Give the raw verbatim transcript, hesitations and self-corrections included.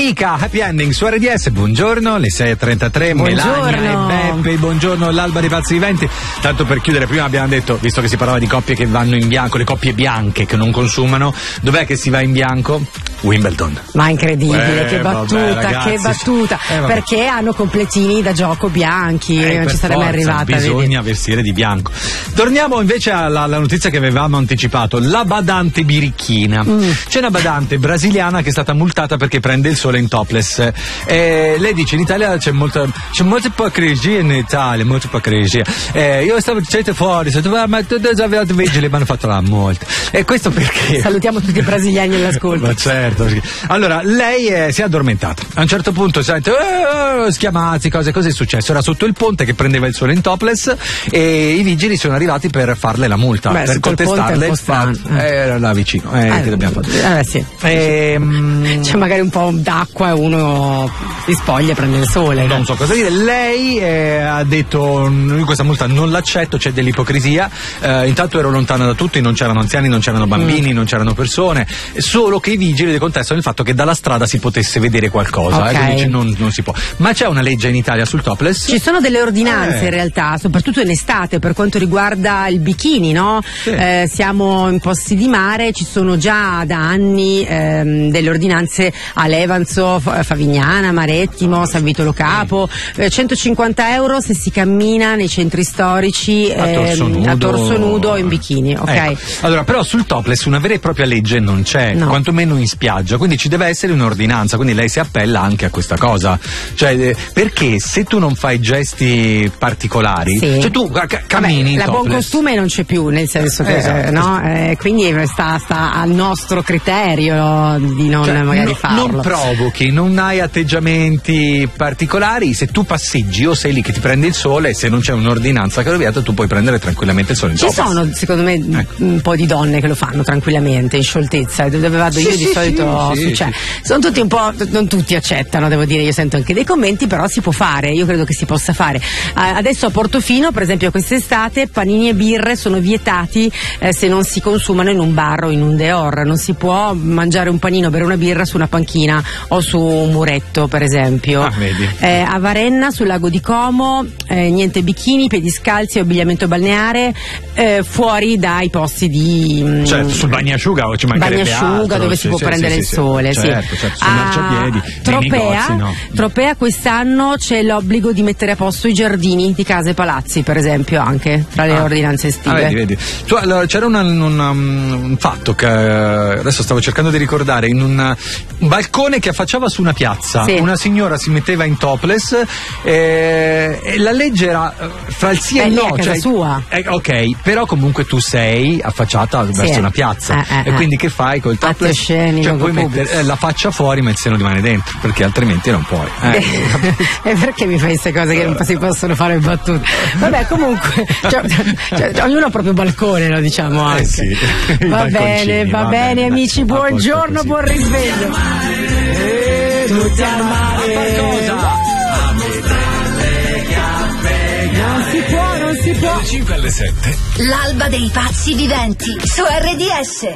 Mika, Happy Ending su R D S. Buongiorno, le sei e trentatré. Buongiorno. Melania e Beppe. Buongiorno, l'alba dei pazzi viventi. Tanto per chiudere, prima abbiamo detto, visto che si parlava di coppie che vanno in bianco, le coppie bianche che non consumano, dov'è che si va in bianco? Wimbledon. Ma incredibile, eh, che battuta, vabbè, ragazzi, che battuta. eh, perché hanno completini da gioco bianchi, eh, non ci sarei mai arrivata. Bisogna vedi? vestire di bianco. Torniamo invece alla, alla notizia che avevamo anticipato, la badante birichina. Mm. C'è una badante brasiliana che è stata multata perché prende il sole in topless. Eh, lei dice in Italia c'è molta, c'è molta ipocrisia in Italia, molta ipocrisia. Eh, io stavo dicendo fuori, sono detto, ma tu avete vigili, mi hanno fatto la multa. E questo perché? Salutiamo tutti i brasiliani all'ascolto. Ma certo. Allora, lei eh, si è addormentata. A un certo punto sente eh, schiamazzi, cose così. È successo. Era sotto il ponte che prendeva il sole in topless e i vigili sono arrivati per farle la multa. Beh, per contestarle. Fa... Eh, era là vicino. Eh, eh, che dobbiamo fare? Eh, sì. E, mh... C'è magari un po' d'acqua e uno si spoglia e prende il sole. Non so cosa dire. Lei eh, ha detto: io questa multa non l'accetto, c'è dell'ipocrisia. Eh, intanto ero lontana da tutti, non c'erano anziani, non c'erano bambini, mm. non c'erano persone. Solo che i vigili le contestano il fatto che dalla strada si potesse vedere qualcosa. Okay. Eh, quindi dice, non, non si può. Ma c'è una legge in Italia sul topless? Ci sono delle ordinanze eh. in realtà, soprattutto in estate per quanto riguarda il bikini, no? Sì. Eh, siamo in posti di mare, ci sono già da anni ehm, delle ordinanze a Levanzo, Favignana, Marettimo, San Vito Lo Capo, eh, centocinquanta euro se si cammina nei centri storici a torso ehm, nudo, a torso nudo in bikini, ok? Ecco. Allora, però sul topless una vera e propria legge non c'è, no. quantomeno in spiaggia, quindi ci deve essere un'ordinanza, quindi lei si appella anche a questa cosa. Cioè, perché se tu non fai gesti particolari, sì. cioè tu ca- cammini Vabbè, la buon topless. costume non c'è più, nel senso che esatto. no? Eh, quindi sta, sta al nostro criterio di non cioè, magari no, farlo. Non provochi, non hai atteggiamenti particolari, se tu passeggi o sei lì che ti prende il sole, se non c'è un'ordinanza che lo vieta, tu puoi prendere tranquillamente il sole in Ci topless. sono secondo me ecco. un po' di donne che lo fanno tranquillamente in scioltezza, dove vado sì, io sì, di sì, solito sì, cioè, sì. sono tutti un po', non tutti accettano, devo dire, io sento anche dei commenti, però si può fare, io credo che si possa fare. Adesso a Portofino per esempio quest'estate panini e birre sono vietati eh, se non si consumano in un bar o in un dehors, non si può mangiare un panino, bere una birra su una panchina o su un muretto per esempio. Ah, vedi. Eh, a Varenna sul lago di Como eh, niente bikini, piedi scalzi e abbigliamento balneare eh, fuori dai posti di cioè sul bagnasciuga o ci mancherebbe bagnasciuga altro, dove sì, si può sì, prendere sì, il sì, sole sì. certo, certo, sul marciapiedi, nei Tropea, negozi, no. Tropea quest'anno c'è l'obbligo di mettere a posto i giardini di case e palazzi per esempio anche tra le ah. ordinanze estive. Ah, vedi, vedi. Tu, allora, c'era una, una, un fatto che adesso stavo cercando di ricordare, in un, un balcone che affacciava su una piazza, sì. una signora si metteva in topless eh, e la legge era fra il sì e il no, a casa cioè, sua. Eh, ok, però comunque tu sei affacciata sì. verso una piazza eh, eh, e quindi che fai col Atti topless? osceni, cioè luogo puoi pubblico. mettere eh, la faccia fuori ma il seno rimane dentro perché altrimenti non puoi eh. E perché mi fai queste cose che non si possono fare battute? Vabbè, comunque cioè, cioè, ognuno ha il proprio balcone, lo diciamo anche. Eh sì, va bene, va, va bene, bene amici, buongiorno, buon risveglio. Eh, tutti al mare. Non si può, non si può. cinque alle sette. L'alba dei pazzi viventi su R D S.